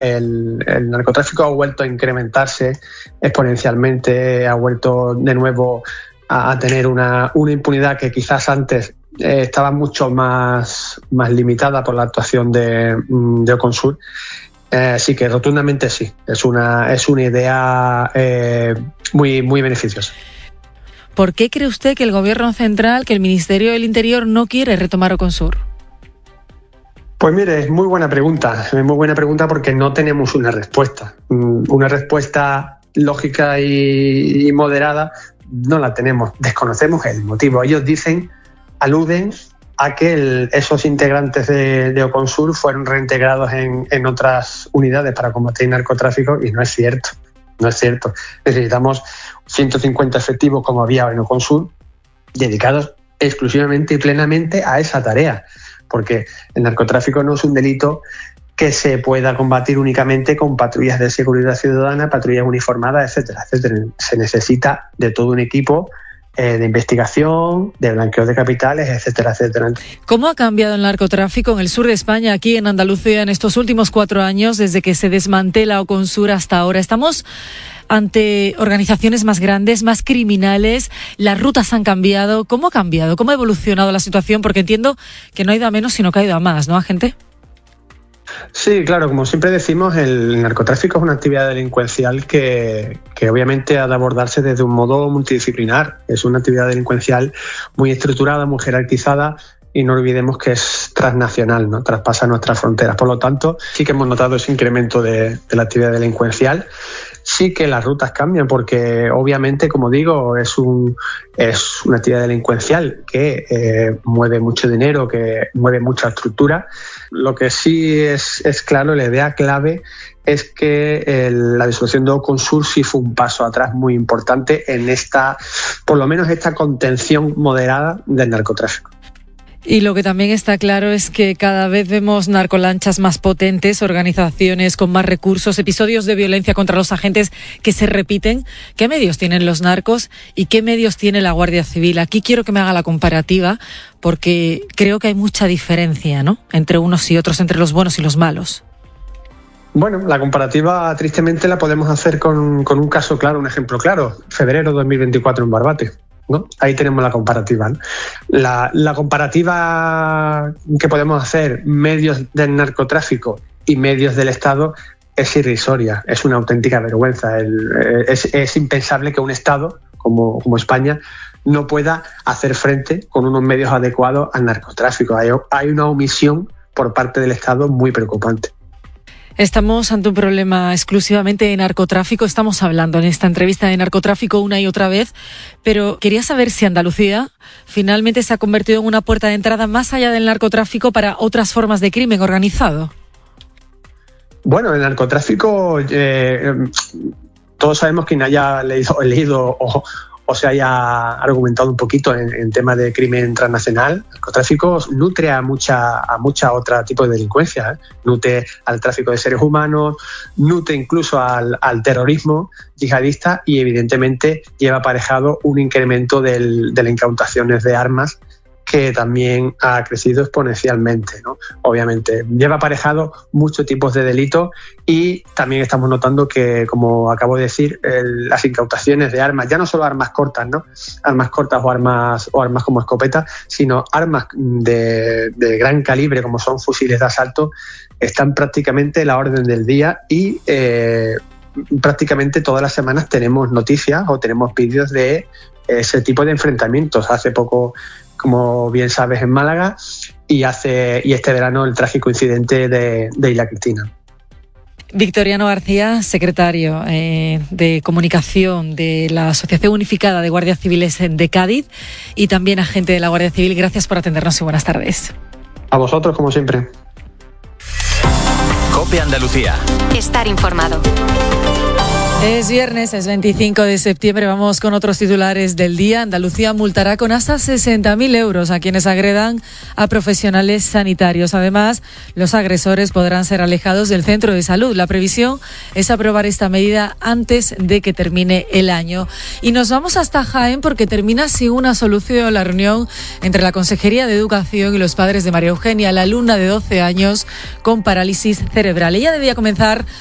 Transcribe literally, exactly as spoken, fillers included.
El, el narcotráfico ha vuelto a incrementarse exponencialmente, ha vuelto de nuevo a, a tener una, una impunidad que quizás antes eh, estaba mucho más, más limitada por la actuación de, de Oconsur. Eh, sí que rotundamente sí, es una, es una idea eh, muy, muy beneficiosa. ¿Por qué cree usted que el Gobierno central, que el Ministerio del Interior no quiere retomar Oconsur? Pues mire, es muy buena pregunta, es muy buena pregunta porque no tenemos una respuesta. Una respuesta lógica y, y moderada no la tenemos, desconocemos el motivo. Ellos dicen, aluden a que el, esos integrantes de, de Oconsur fueron reintegrados en, en otras unidades para combatir el narcotráfico y no es cierto, no es cierto. Necesitamos ciento cincuenta efectivos como había en Oconsur dedicados exclusivamente y plenamente a esa tarea, porque el narcotráfico no es un delito que se pueda combatir únicamente con patrullas de seguridad ciudadana, patrullas uniformadas, etcétera, etcétera. Se necesita de todo un equipo eh, de investigación, de blanqueo de capitales, etcétera, etcétera. ¿Cómo ha cambiado el narcotráfico en el sur de España, aquí en Andalucía, en estos últimos cuatro años, desde que se desmantela Oconsur hasta ahora? Estamos ante organizaciones más grandes, más criminales, las rutas han cambiado. ¿Cómo ha cambiado? ¿Cómo ha evolucionado la situación? Porque entiendo que no ha ido a menos, sino que ha ido a más, ¿no, agente? Sí, claro, como siempre decimos, el narcotráfico es una actividad delincuencial que, que obviamente ha de abordarse desde un modo multidisciplinar. Es una actividad delincuencial muy estructurada, muy jerarquizada, y no olvidemos que es transnacional, ¿no? Traspasa nuestras fronteras. Por lo tanto, sí que hemos notado ese incremento de, de la actividad delincuencial. Sí que las rutas cambian porque obviamente, como digo, es un es una actividad delincuencial que eh, mueve mucho dinero, que mueve mucha estructura. Lo que sí es, es claro, la idea clave es que el, la disolución de Oconsur sí fue un paso atrás muy importante en esta, por lo menos esta contención moderada del narcotráfico. Y lo que también está claro es que cada vez vemos narcolanchas más potentes, organizaciones con más recursos, episodios de violencia contra los agentes que se repiten. ¿Qué medios tienen los narcos y qué medios tiene la Guardia Civil? Aquí quiero que me haga la comparativa porque creo que hay mucha diferencia, ¿no?, entre unos y otros, entre los buenos y los malos. Bueno, la comparativa tristemente la podemos hacer con, con un caso claro, un ejemplo claro. Febrero de dos mil veinticuatro en Barbate, ¿no? Ahí tenemos la comparativa, ¿no? La, la comparativa que podemos hacer, medios del narcotráfico y medios del Estado, es irrisoria, es una auténtica vergüenza. El, es, es impensable que un Estado como, como España no pueda hacer frente con unos medios adecuados al narcotráfico. Hay, hay una omisión por parte del Estado muy preocupante. Estamos ante un problema exclusivamente de narcotráfico. Estamos hablando en esta entrevista de narcotráfico una y otra vez, pero quería saber si Andalucía finalmente se ha convertido en una puerta de entrada más allá del narcotráfico para otras formas de crimen organizado. Bueno, el narcotráfico, eh, todos sabemos quien haya leído, leído o, o se haya argumentado un poquito en, en temas de crimen transnacional. El narcotráfico nutre a mucha a mucha otra tipo de delincuencia, ¿eh? Nutre al tráfico de seres humanos, nutre incluso al, al terrorismo yihadista y evidentemente lleva aparejado un incremento del, de las incautaciones de armas que también ha crecido exponencialmente, ¿no? Obviamente lleva aparejado muchos tipos de delitos y también estamos notando que, como acabo de decir, el, las incautaciones de armas, ya no solo armas cortas, ¿no? Armas cortas o armas o armas como escopetas, sino armas de, de gran calibre como son fusiles de asalto, están prácticamente a la orden del día y eh, prácticamente todas las semanas tenemos noticias o tenemos vídeos de ese tipo de enfrentamientos. Hace poco, como bien sabes, en Málaga y hace y este verano el trágico incidente de, de Isla Cristina. Victoriano García, secretario eh, de Comunicación de la Asociación Unificada de Guardias Civiles de Cádiz y también agente de la Guardia Civil, gracias por atendernos y buenas tardes. A vosotros, como siempre. COPE Andalucía. Estar informado. Es viernes, es veinticinco de septiembre, vamos con otros titulares del día. Andalucía multará con hasta sesenta mil euros a quienes agredan a profesionales sanitarios. Además, los agresores podrán ser alejados del centro de salud. La previsión es aprobar esta medida antes de que termine el año. Y nos vamos hasta Jaén porque termina sin una solución la reunión entre la Consejería de Educación y los padres de María Eugenia, la alumna de doce años con parálisis cerebral. Ella debía comenzar